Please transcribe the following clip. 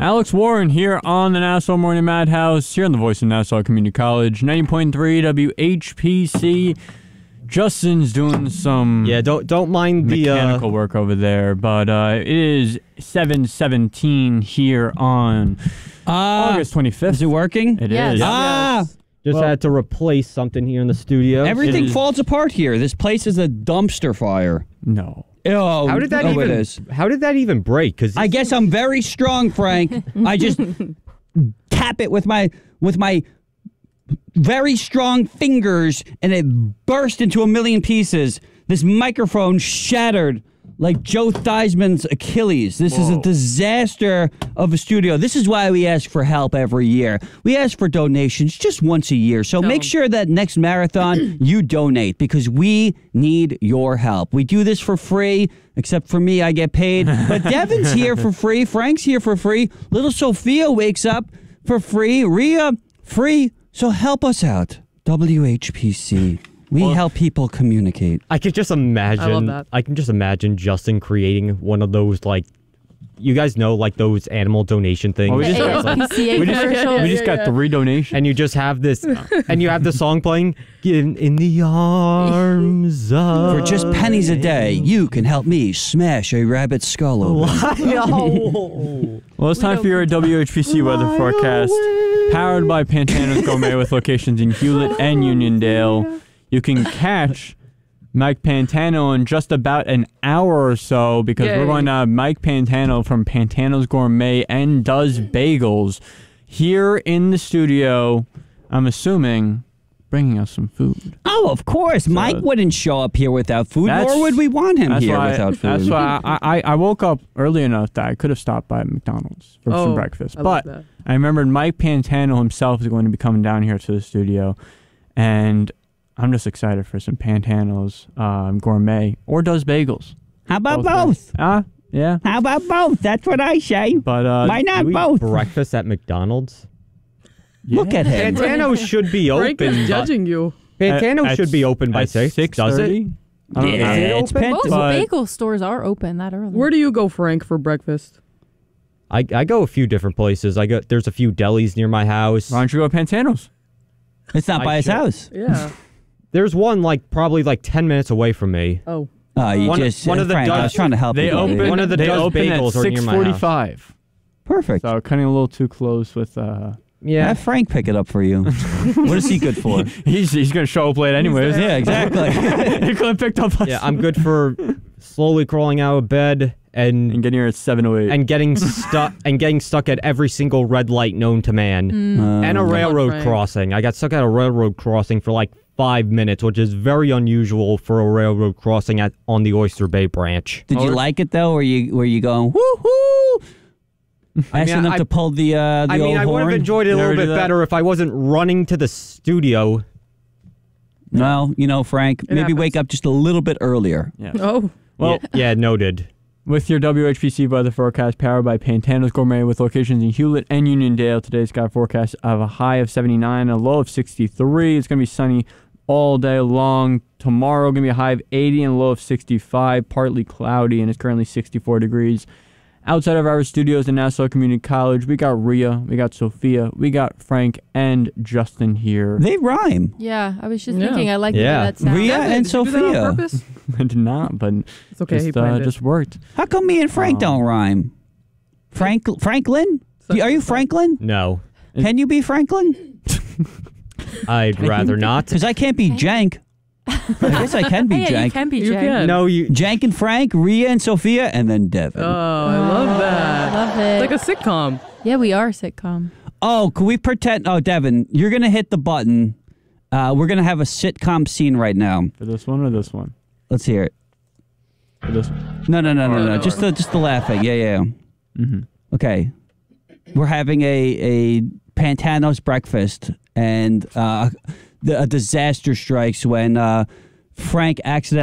Alex Warren here on the Nassau Morning Madhouse, here on the Voice of Nassau Community College, 90.3 WHPC. Justin's doing some don't mind the mechanical work over there, but it is 7:17 here on August 25th. Is it working? It Yes. is. Yes. Just had to replace something here in the studio. Everything falls apart here. This place is a dumpster fire. No. Oh, How did that it even? is. How did that even break? Because I guess I'm very strong, Frank. I just tap it with my very strong fingers, and it burst into a million pieces. This microphone shattered like Joe Theismann's Achilles. This is a disaster of a studio. This is why we ask for help every year. We ask for donations just once a year. So make sure that next marathon you donate, because we need your help. We do this for free, except for me, I get paid. But Devin's here for free. Frank's here for free. Little Sophia wakes up for free. Rhea, free. So help us out. WHPC. We help people communicate. I could just imagine. I love that. I can just imagine Justin creating one of those, like, you guys know, like those animal donation things. Oh, we The just got, ASPCA commercial. we just got 3 donations. And you just have this, and you have the song playing, in the arms of... For just pennies a day, you can help me smash a rabbit's skull open. No. Well, it's time for your WHPC weather forecast. Powered by Pantano's Gourmet with locations in Hewlett and Uniondale. You can catch Mike Pantano in just about an hour or so, because we're going to have Mike Pantano from Pantano's Gourmet and Does Bagels here in the studio, I'm assuming, bringing us some food. Oh, of course. Mike wouldn't show up here without food, nor would we want him here without food. That's why I woke up early enough that I could have stopped by McDonald's for some breakfast. I But love that. I remembered Mike Pantano himself is going to be coming down here to the studio, and I'm just excited for some Pantano's Gourmet or Does Bagels. How about Both. both? Yeah. How about both? That's what I say. But Why not Do we both? breakfast at McDonald's? Look at him. Pantano should be Frank open. is judging you. Pantano should be open by 6, does it? 6:30? I don't know. Yeah, it's open? Pantano. But- bagel stores are open that early. Where do you go, Frank, for breakfast? I go a few different places. There's a few delis near my house. Why don't you go to Pantano's? It's not I by his should. house. Yeah. There's one probably 10 minutes away from me. Oh. You One- just one of the Frank, I was Does- trying to help They you. buddy. open. One of the they Does open at Bagels are near my house. 6:45. Perfect. So cutting a little too close with. Yeah. Have Frank pick it up for you. What is he good for? He's gonna show up late anyways. Yeah, exactly. He could have picked up. Yeah, I'm good for slowly crawling out of bed And and getting here at 7:08. getting stuck at every single red light known to man. And a on, railroad Frank. crossing. I got stuck at a railroad crossing for 5 minutes, which is very unusual for a railroad crossing on the Oyster Bay branch. Did you like it though? Were you going woohoo? Asking them to pull the I old would horn? have enjoyed it a You little ever bit do that? better if I wasn't running to the studio. Well, Frank, maybe happens. wake up just a little bit earlier. Yes. Oh. Well, Yeah, noted. with your WHPC weather forecast powered by Pantano's Gourmet with locations in Hewlett and Uniondale, today's sky forecast of a high of 79, a low of 63. It's going to be sunny all day long. Tomorrow going to be a high of 80 and a low of 65, partly cloudy, and it's currently 64 degrees. Outside of our studios in Nassau Community College, we got Rhea, we got Sophia, we got Frank and Justin here. They rhyme. Yeah, I was just Yeah. thinking I like Yeah. that sound. Rhea Devin, and did you do that on Sophia. purpose? I did not, but It's okay, he just, planned it. just worked. How come me and Frank don't rhyme? Franklin? Are you Franklin? No, Can you be Franklin? I'd rather not. Because I can't be Jank. I guess I can be Yeah, you Jank. can be You Jay. can. No, you. Jank and Frank, Rhea and Sophia, and then Devin. Oh, I love that. Love it. It's like a sitcom. Yeah, we are a sitcom. Oh, can we pretend? Oh, Devin, you're going to hit the button. We're going to have a sitcom scene right now. For this one or this one? Let's hear it. For this one. No. Just the laughing. Yeah. Mm-hmm. Okay. We're having a Pantano's breakfast, and a disaster strikes when Frank accidentally